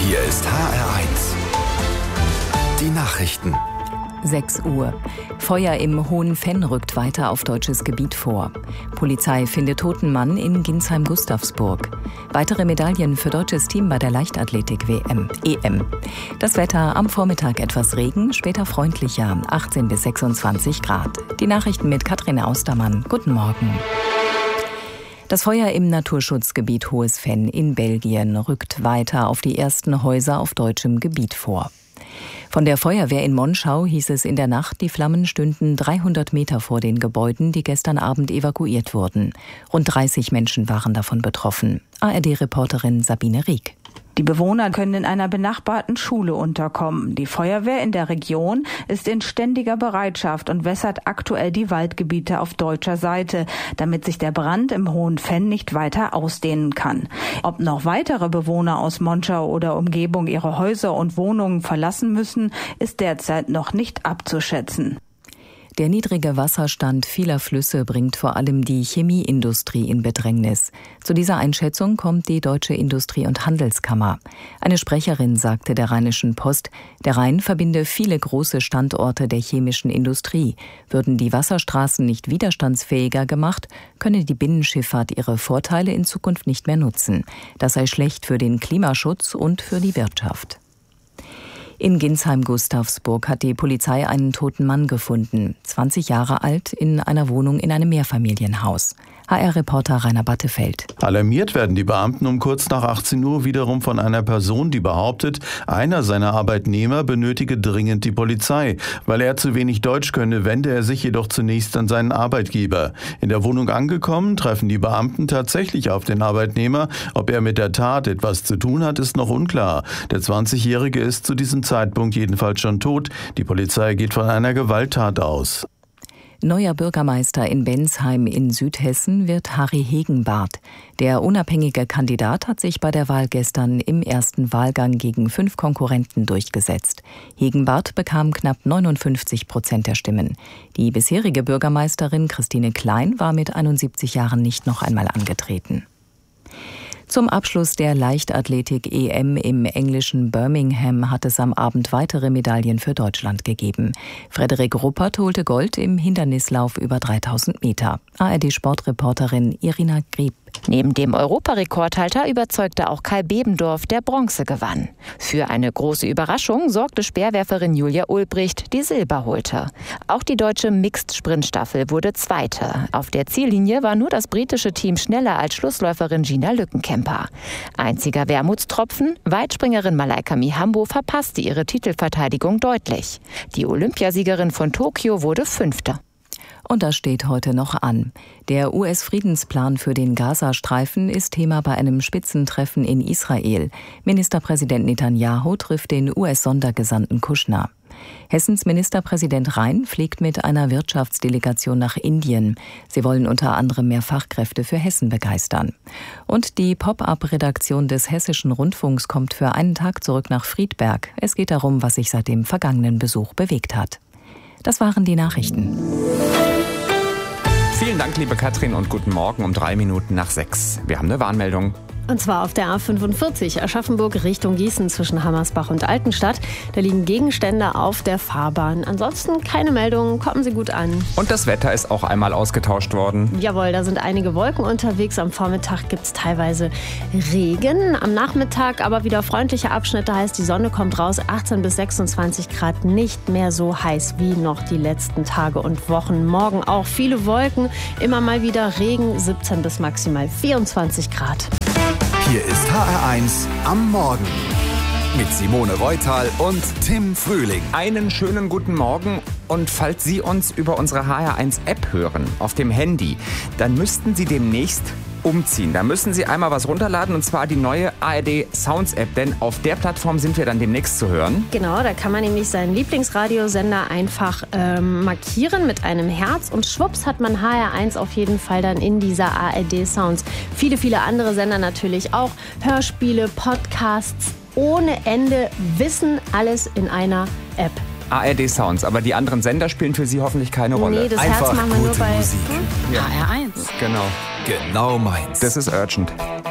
Hier ist HR1. Die Nachrichten. 6 Uhr. Feuer im Hohen Venn rückt weiter auf deutsches Gebiet vor. Polizei findet toten Mann in Ginsheim-Gustavsburg. Weitere Medaillen für deutsches Team bei der Leichtathletik-EM. Das Wetter: am Vormittag etwas Regen, später freundlicher, 18 bis 26 Grad. Die Nachrichten mit Katrin Austermann. Guten Morgen. Das Feuer im Naturschutzgebiet Hohes Venn in Belgien rückt weiter auf die ersten Häuser auf deutschem Gebiet vor. Von der Feuerwehr in Monschau hieß es in der Nacht, die Flammen stünden 300 Meter vor den Gebäuden, die gestern Abend evakuiert wurden. Rund 30 Menschen waren davon betroffen. ARD-Reporterin Sabine Rieck. Die Bewohner können in einer benachbarten Schule unterkommen. Die Feuerwehr in der Region ist in ständiger Bereitschaft und wässert aktuell die Waldgebiete auf deutscher Seite, damit sich der Brand im Hohen Venn nicht weiter ausdehnen kann. Ob noch weitere Bewohner aus Monschau oder Umgebung ihre Häuser und Wohnungen verlassen müssen, ist derzeit noch nicht abzuschätzen. Der niedrige Wasserstand vieler Flüsse bringt vor allem die Chemieindustrie in Bedrängnis. Zu dieser Einschätzung kommt die Deutsche Industrie- und Handelskammer. Eine Sprecherin sagte der Rheinischen Post, der Rhein verbinde viele große Standorte der chemischen Industrie. Würden die Wasserstraßen nicht widerstandsfähiger gemacht, könne die Binnenschifffahrt ihre Vorteile in Zukunft nicht mehr nutzen. Das sei schlecht für den Klimaschutz und für die Wirtschaft. In Ginsheim-Gustavsburg hat die Polizei einen toten Mann gefunden, 20 Jahre alt, in einer Wohnung in einem Mehrfamilienhaus. HR-Reporter Rainer Battefeld. Alarmiert werden die Beamten um kurz nach 18 Uhr wiederum von einer Person, die behauptet, einer seiner Arbeitnehmer benötige dringend die Polizei. Weil er zu wenig Deutsch könne, wende er sich jedoch zunächst an seinen Arbeitgeber. In der Wohnung angekommen, treffen die Beamten tatsächlich auf den Arbeitnehmer. Ob er mit der Tat etwas zu tun hat, ist noch unklar. Der 20-Jährige ist zu diesem Zeitpunkt jedenfalls schon tot. Die Polizei geht von einer Gewalttat aus. Neuer Bürgermeister in Bensheim in Südhessen wird Harry Hegenbarth. Der unabhängige Kandidat hat sich bei der Wahl gestern im ersten Wahlgang gegen 5 Konkurrenten durchgesetzt. Hegenbarth bekam knapp 59% der Stimmen. Die bisherige Bürgermeisterin Christine Klein war mit 71 Jahren nicht noch einmal angetreten. Zum Abschluss der Leichtathletik-EM im englischen Birmingham hat es am Abend weitere Medaillen für Deutschland gegeben. Frederik Ruppert holte Gold im Hindernislauf über 3000 Meter. ARD-Sportreporterin Irina Grieb. Neben dem Europarekordhalter überzeugte auch Kai Bebendorf, der Bronze gewann. Für eine große Überraschung sorgte Speerwerferin Julia Ulbricht, die Silber holte. Auch die deutsche Mixed-Sprintstaffel wurde Zweite. Auf der Ziellinie war nur das britische Team schneller als Schlussläuferin Gina Lückenkämper. Einziger Wermutstropfen: Weitspringerin Malaika Mihambo verpasste ihre Titelverteidigung deutlich. Die Olympiasiegerin von Tokio wurde Fünfte. Und das steht heute noch an. Der US-Friedensplan für den Gazastreifen ist Thema bei einem Spitzentreffen in Israel. Ministerpräsident Netanyahu trifft den US-Sondergesandten Kushner. Hessens Ministerpräsident Rhein fliegt mit einer Wirtschaftsdelegation nach Indien. Sie wollen unter anderem mehr Fachkräfte für Hessen begeistern. Und die Pop-up-Redaktion des Hessischen Rundfunks kommt für einen Tag zurück nach Friedberg. Es geht darum, was sich seit dem vergangenen Besuch bewegt hat. Das waren die Nachrichten. Vielen Dank, liebe Katrin, und guten Morgen um 3 Minuten nach 6. Wir haben eine Warnmeldung. Und zwar auf der A45 Aschaffenburg Richtung Gießen zwischen Hammersbach und Altenstadt. Da liegen Gegenstände auf der Fahrbahn. Ansonsten keine Meldungen, kommen Sie gut an. Und das Wetter ist auch einmal ausgetauscht worden. Jawohl, da sind einige Wolken unterwegs. Am Vormittag gibt es teilweise Regen. Am Nachmittag aber wieder freundliche Abschnitte, heißt die Sonne kommt raus. 18 bis 26 Grad, nicht mehr so heiß wie noch die letzten Tage und Wochen. Morgen auch viele Wolken, immer mal wieder Regen, 17 bis maximal 24 Grad. Hier ist HR1 am Morgen mit Simone Reutal und Tim Frühling. Einen schönen guten Morgen, und falls Sie uns über unsere HR1-App hören, auf dem Handy, dann müssten Sie demnächst umziehen. Da müssen Sie einmal was runterladen, und zwar die neue ARD Sounds App, denn auf der Plattform sind wir dann demnächst zu hören. Genau, da kann man nämlich seinen Lieblingsradiosender einfach markieren mit einem Herz, und schwupps hat man HR1 auf jeden Fall dann in dieser ARD Sounds. Viele, viele andere Sender natürlich auch, Hörspiele, Podcasts ohne Ende, Wissen, alles in einer App. ARD Sounds, aber die anderen Sender spielen für Sie hoffentlich keine Rolle. Nee, das Einfach Herz machen wir nur bei Musik. HR1. Genau. Genau meins. Das ist urgent.